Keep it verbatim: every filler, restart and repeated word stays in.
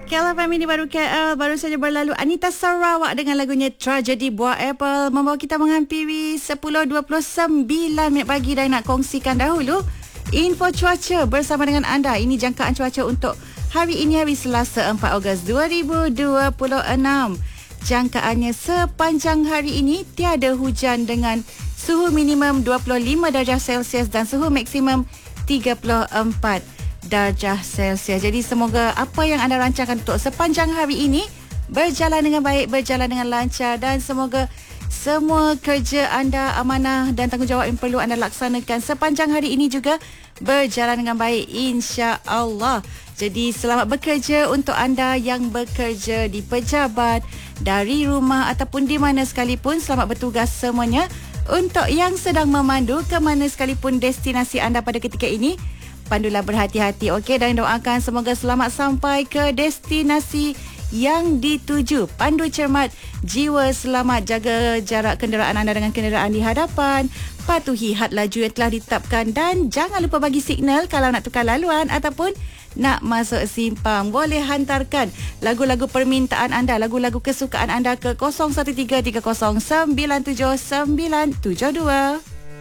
K L F M ini baru K L, baru saja berlalu Anita Sarawak dengan lagunya Tragedi Buah Apple membawa kita menghampiri sepuluh dua puluh sembilan minit pagi dan nak kongsikan dahulu info cuaca bersama dengan anda. Ini jangkaan cuaca untuk hari ini, hari Selasa empat Ogos dua ribu dua puluh enam. Jangkaannya sepanjang hari ini tiada hujan dengan suhu minimum dua puluh lima darjah Celsius dan suhu maksimum tiga puluh empat darjah Celsius. Jadi semoga apa yang anda rancangkan untuk sepanjang hari ini berjalan dengan baik, berjalan dengan lancar dan semoga semua kerja anda, amanah dan tanggungjawab yang perlu anda laksanakan sepanjang hari ini juga berjalan dengan baik, insya-Allah. Jadi selamat bekerja untuk anda yang bekerja di pejabat, dari rumah ataupun di mana sekalipun. Selamat bertugas semuanya. Untuk yang sedang memandu ke mana sekalipun destinasi anda pada ketika ini, pandulah berhati-hati, okey, dan doakan semoga selamat sampai ke destinasi yang dituju. Pandu cermat, jiwa selamat, jaga jarak kenderaan anda dengan kenderaan di hadapan, patuhi had laju yang telah ditetapkan dan jangan lupa bagi signal kalau nak tukar laluan ataupun nak masuk simpang. Boleh hantarkan lagu-lagu permintaan anda, lagu-lagu kesukaan anda ke kosong satu tiga tiga kosong sembilan tujuh sembilan tujuh dua.